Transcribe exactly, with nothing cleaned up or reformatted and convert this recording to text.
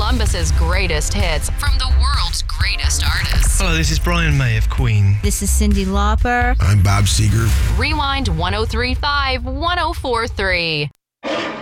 Columbus's greatest hits from the world's greatest artists. Hello, this is Brian May of Queen. This is Cyndi Lauper. I'm Bob Seger. Rewind one oh three point five, one oh four point three.